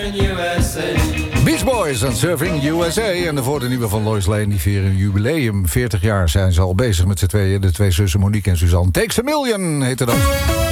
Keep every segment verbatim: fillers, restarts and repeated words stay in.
Beach Boys en Surfing U S A. En de voor de nieuwe van Lois Lane, die vieren een jubileum. veertig jaar zijn ze al bezig met z'n tweeën. De twee zussen Monique en Suzanne. Takes a Million heette dat.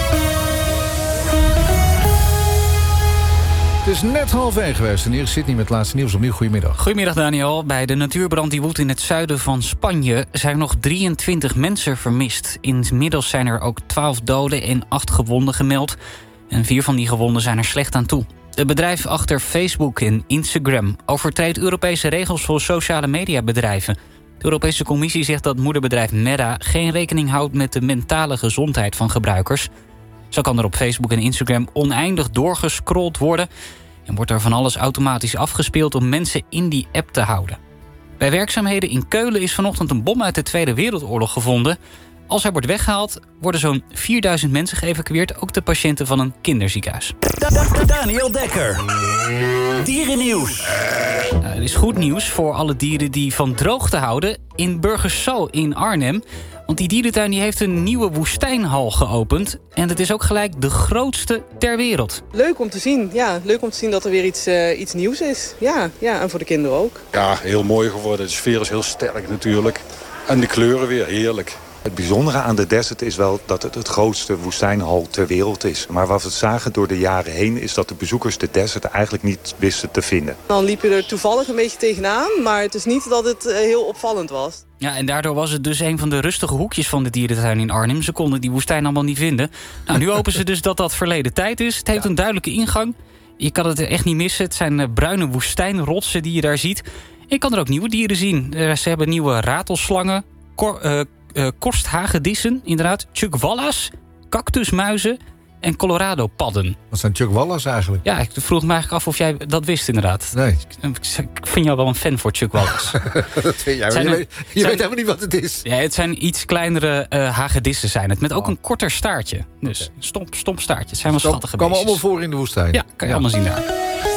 Het is net half één geweest en hier is Sydney met het laatste nieuws. Opnieuw, goedemiddag. Goedemiddag Daniel. Bij de natuurbrand die woedt in het zuiden van Spanje zijn nog drieëntwintig mensen vermist. Inmiddels zijn er ook twaalf doden en acht gewonden gemeld. En vier van die gewonden zijn er slecht aan toe. Het bedrijf achter Facebook en Instagram overtreedt Europese regels voor sociale mediabedrijven. De Europese Commissie zegt dat moederbedrijf Meta geen rekening houdt met de mentale gezondheid van gebruikers. Zo kan er op Facebook en Instagram oneindig doorgescrolld worden en wordt er van alles automatisch afgespeeld om mensen in die app te houden. Bij werkzaamheden in Keulen is vanochtend een bom uit de Tweede Wereldoorlog gevonden. Als hij wordt weggehaald, worden zo'n vierduizend mensen geëvacueerd, ook de patiënten van een kinderziekenhuis. Daniel Dekker. Dierennieuws. Nou, er is goed nieuws voor alle dieren die van droogte houden in Burgerso in Arnhem. Want die dierentuin die heeft een nieuwe woestijnhal geopend. En het is ook gelijk de grootste ter wereld. Leuk om te zien, ja. Leuk om te zien dat er weer iets, uh, iets nieuws is. Ja, ja, en voor de kinderen ook. Ja, heel mooi geworden. De sfeer is heel sterk natuurlijk. En de kleuren weer heerlijk. Het bijzondere aan de Desert is wel dat het het grootste woestijnhal ter wereld is. Maar wat we zagen door de jaren heen is dat de bezoekers de Desert eigenlijk niet wisten te vinden. Dan liep je er toevallig een beetje tegenaan, maar het is niet dat het uh, heel opvallend was. Ja, en daardoor was het dus een van de rustige hoekjes van de dierentuin in Arnhem. Ze konden die woestijn allemaal niet vinden. Nou, nu hopen ze dus dat dat verleden tijd is. Het heeft een duidelijke ingang. Je kan het echt niet missen. Het zijn uh, bruine woestijnrotsen die je daar ziet. Je kan er ook nieuwe dieren zien. Uh, ze hebben nieuwe ratelslangen, kor, uh, uh, korsthagedissen, inderdaad, chuckwalla's, cactusmuizen en Colorado-padden. Wat zijn chuckwalla's eigenlijk? Ja, ik vroeg me eigenlijk af of jij dat wist, inderdaad. Nee. Ik, ik vind jou wel een fan voor chuckwalla's. Dat vind jij, maar je, een, weet, je zijn, weet helemaal niet wat het is. Ja, het zijn iets kleinere uh, hagedissen zijn het. Met ook oh. een korter staartje. Dus okay. stomp, stomp staartje. Het zijn wel schattige beestjes. Komen allemaal voor in de woestijn. Ja, kan je ja. allemaal zien daar.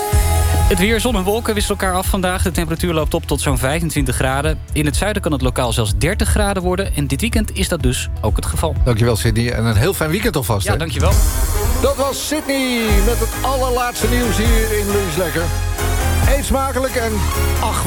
Het weer, zon en wolken wisselen elkaar af vandaag. De temperatuur loopt op tot zo'n vijfentwintig graden. In het zuiden kan het lokaal zelfs dertig graden worden. En dit weekend is dat dus ook het geval. Dankjewel Sydney en een heel fijn weekend alvast. Ja, hè? dankjewel. Dat was Sydney met het allerlaatste nieuws hier in Lunch Lekker. Eet smakelijk en ach.